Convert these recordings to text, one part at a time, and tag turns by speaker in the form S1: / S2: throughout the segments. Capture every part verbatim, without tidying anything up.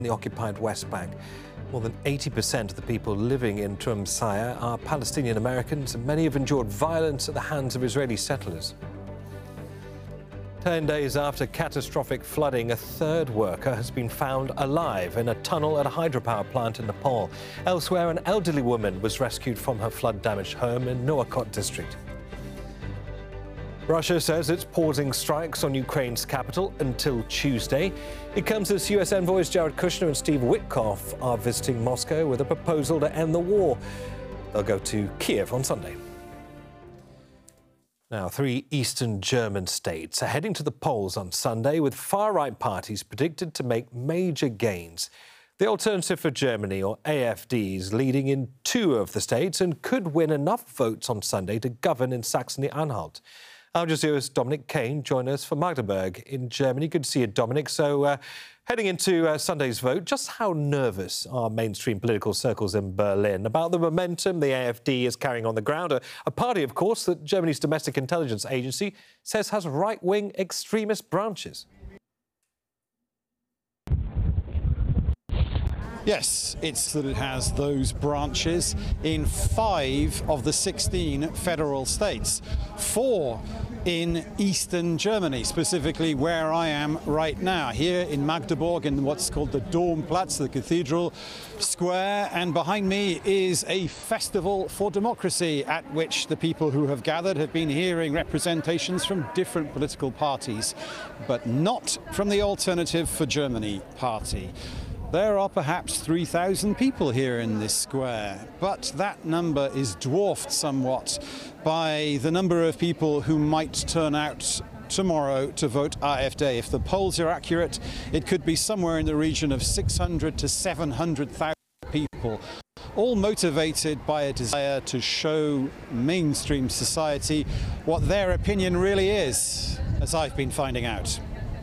S1: the occupied West Bank. More than eighty percent of the people living in Tlemcen are Palestinian Americans, and many have endured violence at the hands of Israeli settlers. Ten days after catastrophic flooding, a third worker has been found alive in a tunnel at a hydropower plant in Nepal. Elsewhere, an elderly woman was rescued from her flood-damaged home in Nuwakot district. Russia says it's pausing strikes on Ukraine's capital until Tuesday. It comes as U S envoys Jared Kushner and Steve Witkoff are visiting Moscow with a proposal to end the war. They'll go to Kiev on Sunday. Now, three eastern German states are heading to the polls on Sunday, with far-right parties predicted to make major gains. The Alternative for Germany, or A F D, is leading in two of the states and could win enough votes on Sunday to govern in Saxony-Anhalt. Al Jazeera's Dominic Kane joined us from Magdeburg in Germany. Good to see you, Dominic. So, uh, heading into uh, Sunday's vote, just how nervous are mainstream political circles in Berlin about the momentum the A F D is carrying on the ground? A, a party, of course, that Germany's domestic intelligence agency says has right-wing extremist branches.
S2: Yes, it's that it has those branches in five of the sixteen federal states. Four in eastern Germany, specifically where I am right now, here in Magdeburg, in what's called the Domplatz, the Cathedral Square. And behind me is a festival for democracy at which the people who have gathered have been hearing representations from different political parties, but not from the Alternative for Germany party. There are perhaps three thousand people here in this square, but that number is dwarfed somewhat by the number of people who might turn out tomorrow to vote A F D. If the polls are accurate, it could be somewhere in the region of six hundred to seven hundred thousand people, all motivated by a desire to show mainstream society what their opinion really is, as I've been finding out.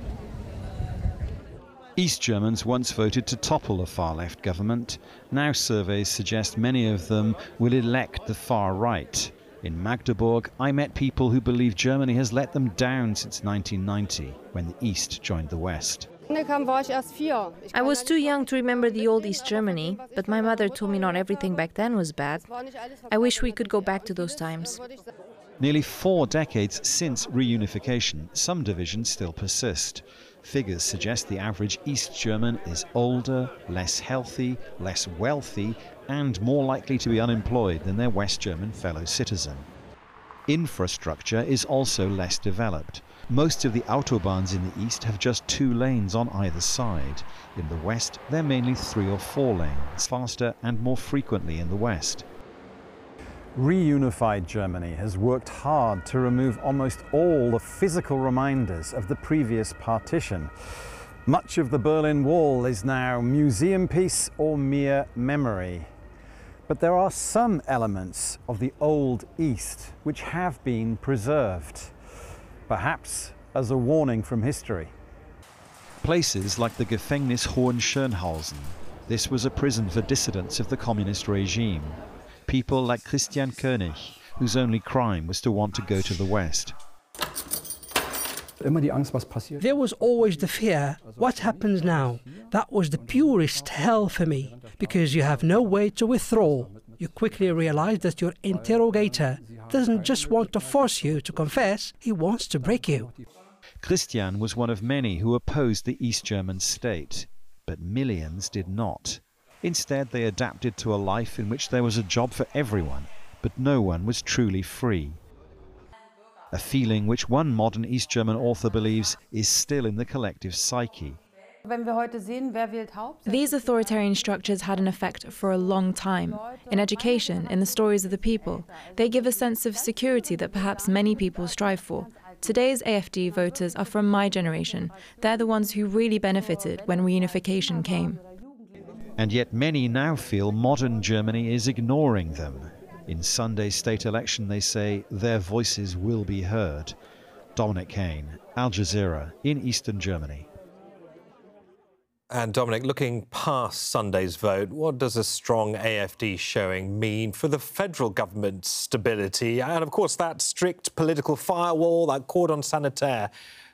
S3: East Germans once voted to topple a far-left government. Now surveys suggest many of them will elect the far right. In Magdeburg, I met people who believe Germany has let them down since nineteen ninety, when the East joined the West.
S4: I was too young to remember the old East Germany, but my mother told me not everything back then was bad. I wish we could go back to those times.
S3: Nearly four decades since reunification, some divisions still persist. Figures suggest the average East German is older, less healthy, less wealthy, and more likely to be unemployed than their West German fellow citizen. Infrastructure is also less developed. Most of the autobahns in the East have just two lanes on either side. In the West, they're mainly three or four lanes, faster and more frequently in the West.
S2: Reunified Germany has worked hard to remove almost all the physical reminders of the previous partition. Much of the Berlin Wall is now museum piece or mere memory. But there are some elements of the old East which have been preserved, perhaps as a warning from history.
S3: Places like the Gefängnis Hohenschönhausen. This was a prison for dissidents of the communist regime. People like Christian König, whose only crime was to want to go to the West.
S5: There was always the fear, what happens now? That was the purest hell for me, because you have no way to withdraw. You quickly realize that your interrogator doesn't just want to force you to confess, he wants to break you.
S3: Christian was one of many who opposed the East German state, but millions did not. Instead, they adapted to a life in which there was a job for everyone, but no one was truly free. A feeling which one modern East German author believes is still in the collective psyche.
S4: These authoritarian structures had an effect for a long time. In education, in the stories of the people, they give a sense of security that perhaps many people strive for. Today's A F D voters are from my generation. They're the ones who really benefited when reunification came.
S3: And yet many now feel modern Germany is ignoring them. In Sunday's state election, they say their voices will be heard. Dominic Kane, Al Jazeera, in eastern Germany.
S1: And Dominic, looking past Sunday's vote, what does a strong A F D showing mean for the federal government's stability? And, of course, that strict political firewall, that cordon sanitaire,